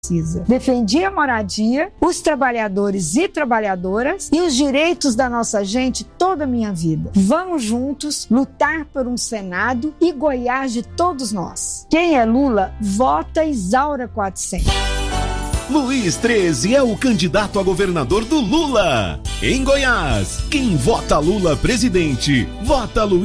precisa. Defendi a moradia, os trabalhadores e trabalhadoras e os direitos da nossa gente toda a minha vida. Vamos juntos lutar por um Senado e Goiás de todos nós. Quem é Lula, vota Isaura 400. Luiz 13 é o candidato a governador do Lula. Em Goiás, quem vota Lula presidente, vota Luiz